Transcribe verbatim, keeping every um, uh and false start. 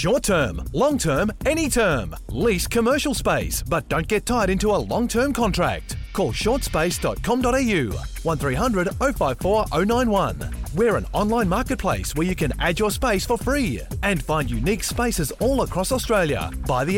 Short term, long term, any term. Lease commercial space, but don't get tied into a long-term contract. Call short space dot com dot a u, one three hundred oh five four oh nine one. We're an online marketplace where you can add your space for free and find unique spaces all across Australia by the